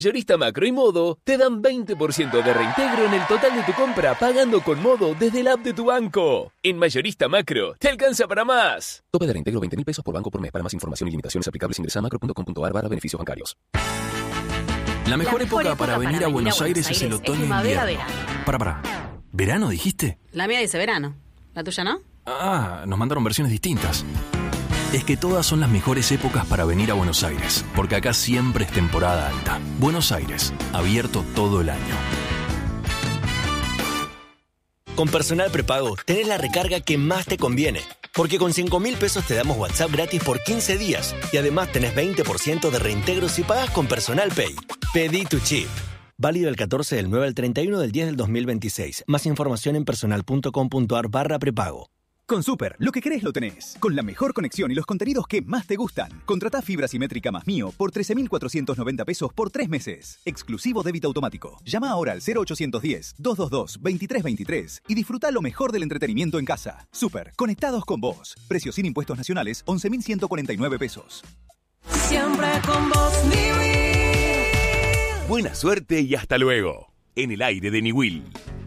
Mayorista Macro y Modo te dan 20% de reintegro en el total de tu compra pagando con Modo desde la app de tu banco. En Mayorista Macro, te alcanza para más. Tope de reintegro 20.000 pesos por banco por mes. Para más información y limitaciones aplicables ingresa a macro.com.ar/beneficios bancarios. La mejor época para venir a Buenos Aires es el otoño e invierno. Para. ¿Verano dijiste? La mía dice verano. ¿La tuya no? Ah, nos mandaron versiones distintas. Es que todas son las mejores épocas para venir a Buenos Aires, porque acá siempre es temporada alta. Buenos Aires, abierto todo el año. Con Personal Prepago tenés la recarga que más te conviene, porque con 5.000 pesos te damos WhatsApp gratis por 15 días y además tenés 20% de reintegro si pagas con Personal Pay. Pedí tu chip. Válido el 14 del 9 al 31 del 10 del 2026. Más información en personal.com.ar/prepago. Con Super, lo que querés lo tenés. Con la mejor conexión y los contenidos que más te gustan. Contratá fibra simétrica más Mío por 13.490 pesos por 3 meses. Exclusivo débito automático. Llama ahora al 0810-222-2323 y disfruta lo mejor del entretenimiento en casa. Super, conectados con vos. Precio sin impuestos nacionales, 11.149 pesos. Siempre con vos, Niwil. Buena suerte y hasta luego. En el aire de Niwil.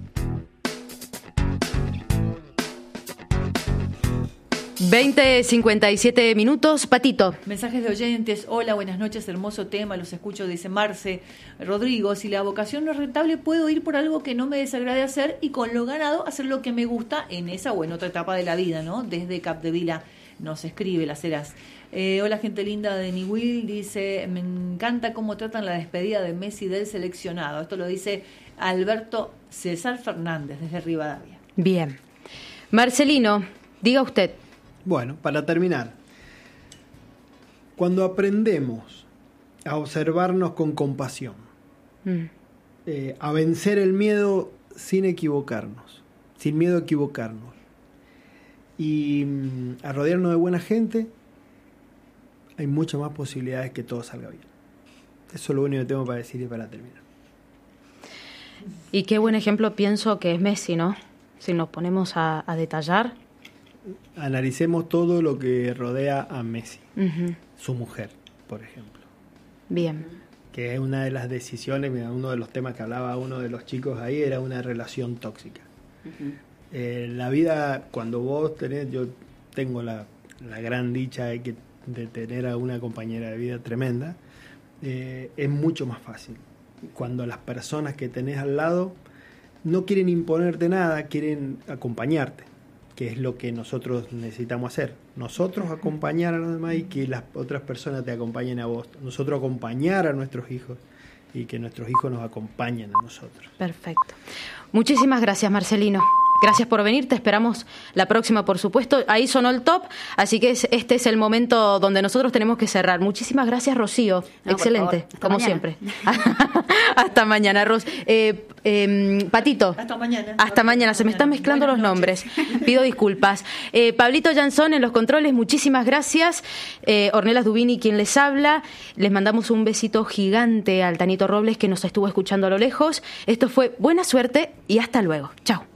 20:57 minutos. Patito. Mensajes de oyentes. Hola, buenas noches, hermoso tema, los escucho, dice Marce. Rodrigo, si la vocación no es rentable, puedo ir por algo que no me desagrade hacer y con lo ganado hacer lo que me gusta en esa o en otra etapa de la vida, ¿no? Desde Capdevila nos escribe Las Heras. Hola, gente linda de Niwil, dice, me encanta cómo tratan la despedida de Messi del seleccionado. Esto lo dice Alberto César Fernández desde Rivadavia. Bien. Marcelino, diga usted. Bueno, para terminar, cuando aprendemos a observarnos con compasión, a vencer el miedo sin equivocarnos, sin miedo a equivocarnos, y a rodearnos de buena gente, hay muchas más posibilidades que todo salga bien. Eso es lo único que tengo para decir y para terminar. Y qué buen ejemplo pienso que es Messi, ¿no? Si nos ponemos a detallar. Analicemos todo lo que rodea a Messi, su mujer, por ejemplo. Bien. Que es una de las decisiones, mira, uno de los temas que hablaba uno de los chicos ahí era una relación tóxica. La vida, cuando vos tenés, yo tengo la gran dicha de tener a una compañera de vida tremenda, es mucho más fácil. Cuando las personas que tenés al lado no quieren imponerte nada, quieren acompañarte, que es lo que nosotros necesitamos hacer. Nosotros acompañar a los demás y que las otras personas te acompañen a vos. Nosotros acompañar a nuestros hijos y que nuestros hijos nos acompañen a nosotros. Perfecto. Muchísimas gracias, Marcelino. Gracias por venir, te esperamos la próxima, por supuesto. Ahí sonó el top, así que este es el momento donde nosotros tenemos que cerrar. Muchísimas gracias, Rocío. No, excelente, como mañana. Siempre. Hasta mañana, Patito. Hasta mañana. Hasta mañana, se me están mezclando los nombres. Pido disculpas. Pablito Jansón en los controles, muchísimas gracias. Ornelas Dubini, quien les habla. Les mandamos un besito gigante al Tanito Robles, que nos estuvo escuchando a lo lejos. Esto fue Buena Suerte y hasta luego. Chao.